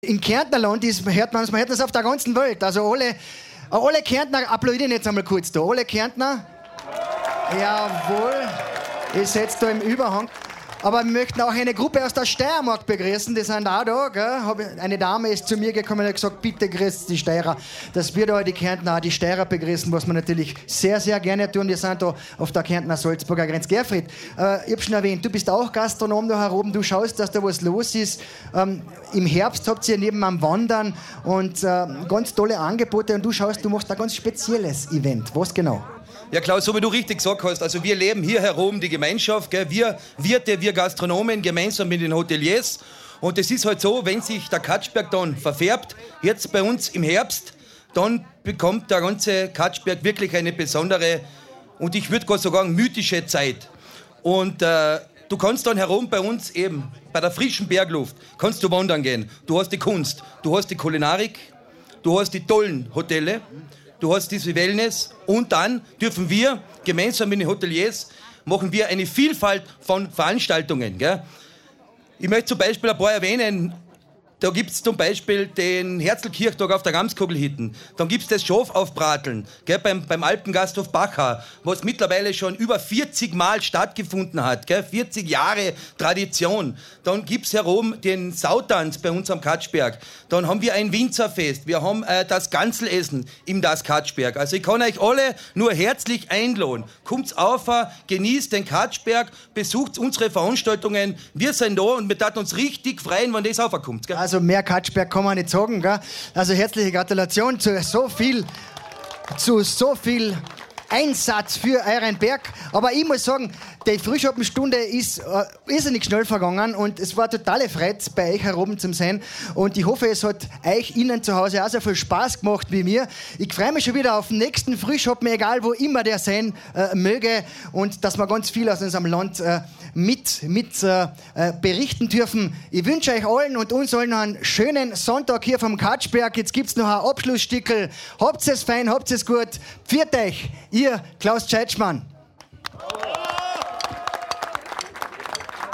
In Kärntnerland hört man es auf der ganzen Welt. Also alle Kärntner applaudieren jetzt einmal kurz da. Alle Kärntner? Jawohl. Ich setze da im Überhang. Aber wir möchten auch eine Gruppe aus der Steiermark begrüßen, die sind auch da. Gell? Eine Dame ist zu mir gekommen und hat gesagt, bitte grüßt die Steirer. Dass wir da die Kärntner, die Steirer begrüßen, was wir natürlich sehr, sehr gerne tun. Wir sind da auf der Kärntner-Salzburger Grenze. Gerfried, ich habe schon erwähnt, du bist auch Gastronom da heroben. Du schaust, dass da was los ist. Im Herbst habt ihr neben am Wandern und ganz tolle Angebote. Und du schaust, du machst ein ganz spezielles Event. Was genau? Ja, Klaus, so wie du richtig gesagt hast, also wir leben hier herum die Gemeinschaft, gell? Wir Wirte, wir Gastronomen gemeinsam mit den Hoteliers. Und es ist halt so, wenn sich der Katschberg dann verfärbt, jetzt bei uns im Herbst, dann bekommt der ganze Katschberg wirklich eine besondere und ich würde gerade sagen mythische Zeit. Und du kannst dann herum bei uns eben, bei der frischen Bergluft, kannst du wandern gehen. Du hast die Kunst, du hast die Kulinarik, du hast die tollen Hotels. Du hast diese Wellness und dann dürfen wir gemeinsam mit den Hoteliers machen wir eine Vielfalt von Veranstaltungen. Gell? Ich möchte zum Beispiel ein paar erwähnen. Da gibt es zum Beispiel den Herzlkirchtag auf der Gamskugelhütten. Dann gibt es das Schofaufbrateln, gell, beim Alpengasthof Bachau, was mittlerweile schon über 40 Mal stattgefunden hat. Gell, 40 Jahre Tradition. Dann gibt es herum den Sautanz bei uns am Katschberg. Dann haben wir ein Winzerfest. Wir haben das Ganzelessen im Das Katschberg. Also ich kann euch alle nur herzlich einladen. Kommt auf, genießt den Katschberg, besucht unsere Veranstaltungen. Wir sind da und wir taten uns richtig freuen, wenn das aufkommt. Gell? Also mehr Katschberg kann man nicht sagen. Gell? Also herzliche Gratulation zu so viel Einsatz für euren Berg. Aber ich muss sagen, die Frühschoppenstunde ist irrsinnig schnell vergangen und es war totale Freude, bei euch heroben zu sein. Und ich hoffe, es hat euch Ihnen zu Hause auch so viel Spaß gemacht wie mir. Ich freue mich schon wieder auf den nächsten Frühschoppen, egal wo immer der sein möge. Und dass wir ganz viel aus unserem Land mit berichten dürfen. Ich wünsche euch allen und uns allen noch einen schönen Sonntag hier vom Katschberg. Jetzt gibt es noch ein Abschlussstickel. Habt es fein, habt es gut. Pfiat euch, ihr Klaus Tscheitschmann.